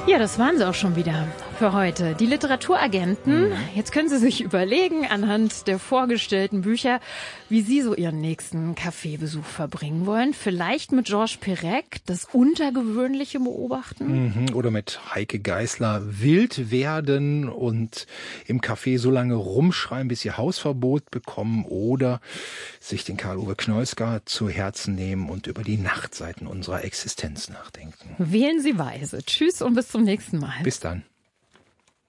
Ja, das waren sie auch schon wieder für heute. Die Literaturagenten. Jetzt können Sie sich überlegen, anhand der vorgestellten Bücher, wie Sie so Ihren nächsten Kaffeebesuch verbringen wollen. Vielleicht mit Georges Perec, das Untergewöhnliche beobachten. Oder mit Heike Geisler, wild werden und im Café so lange rumschreien, bis sie Hausverbot bekommen. Oder sich den Karl-Uwe Kneusgar zu Herzen nehmen und über die Nachtseiten unserer Existenz nachdenken. Wählen Sie weise. Tschüss und bis zum nächsten Mal. Bis dann.